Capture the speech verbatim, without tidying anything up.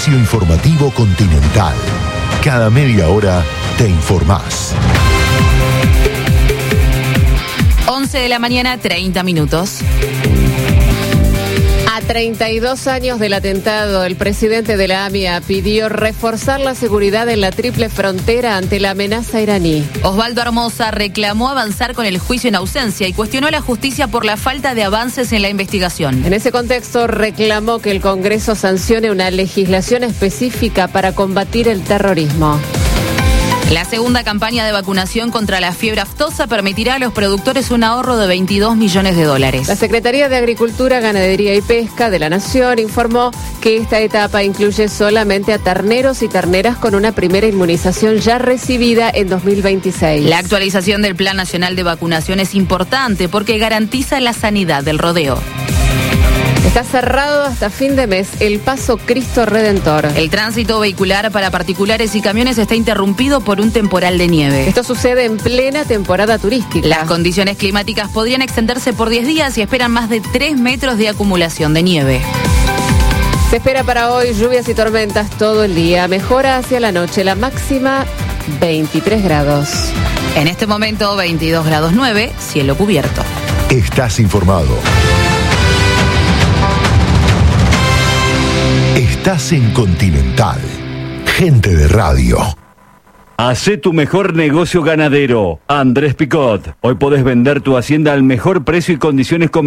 Servicio informativo Continental. Cada media hora te informás. once de la mañana, treinta minutos. A treinta y dos años del atentado, el presidente de la A M I A pidió reforzar la seguridad en la triple frontera ante la amenaza iraní. Osvaldo Armoza reclamó avanzar con el juicio en ausencia y cuestionó a la justicia por la falta de avances en la investigación. En ese contexto, reclamó que el Congreso sancione una legislación específica para combatir el terrorismo. La segunda campaña de vacunación contra la fiebre aftosa permitirá a los productores un ahorro de veintidós millones de dólares. La Secretaría de Agricultura, Ganadería y Pesca de la Nación informó que esta etapa incluye solamente a terneros y terneras con una primera inmunización ya recibida en dos mil veintiséis. La actualización del Plan Nacional de Vacunación es importante porque garantiza la sanidad del rodeo. Está cerrado hasta fin de mes el Paso Cristo Redentor. El tránsito vehicular para particulares y camiones está interrumpido por un temporal de nieve. Esto sucede en plena temporada turística. Las condiciones climáticas podrían extenderse por diez días y esperan más de tres metros de acumulación de nieve. Se espera para hoy lluvias y tormentas todo el día. Mejora hacia la noche, la máxima veintitrés grados. En este momento veintidós grados nueve, cielo cubierto. Estás informado. Estás en Continental. Gente de radio. Hacé tu mejor negocio ganadero. Andrés Picot. Hoy podés vender tu hacienda al mejor precio y condiciones comerciales.